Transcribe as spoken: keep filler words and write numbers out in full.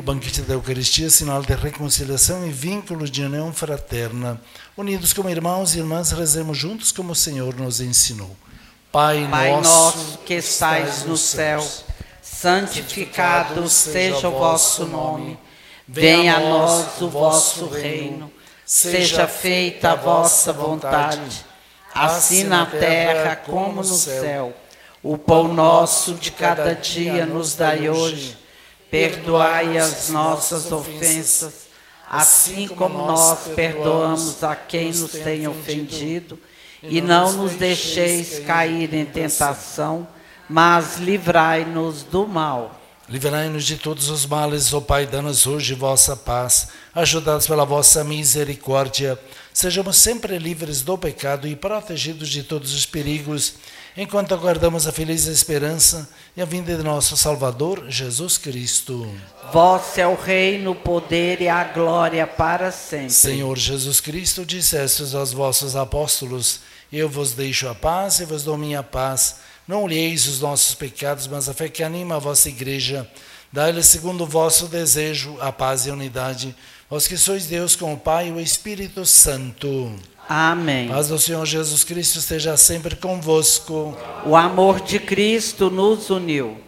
banquete da Eucaristia, sinal de reconciliação e vínculo de união fraterna. Unidos como irmãos e irmãs, rezemos juntos como o Senhor nos ensinou. Pai, Pai nosso, nosso que estais no céu, santificado seja o vosso nome. Venha a nós o vosso reino. Seja feita a vossa vontade, assim na terra como no céu. O pão nosso de cada dia nos dai hoje. Perdoai as nossas ofensas, assim como nós perdoamos a quem nos tem ofendido. E não nos deixeis cair em tentação, mas livrai-nos do mal. Livrai-nos de todos os males, ó Pai, dá-nos hoje vossa paz. Ajudados pela vossa misericórdia, sejamos sempre livres do pecado e protegidos de todos os perigos, enquanto aguardamos a feliz esperança e a vinda de nosso Salvador, Jesus Cristo. Vosso é o reino, o poder e a glória para sempre. Senhor Jesus Cristo, dissestes aos vossos apóstolos: eu vos deixo a paz e vos dou minha paz. Não olheis os nossos pecados, mas a fé que anima a vossa igreja. Dai-lhe, segundo o vosso desejo, a paz e a unidade. Vós que sois Deus com o Pai e o Espírito Santo. Amém. Paz do Senhor Jesus Cristo esteja sempre convosco. O amor de Cristo nos uniu.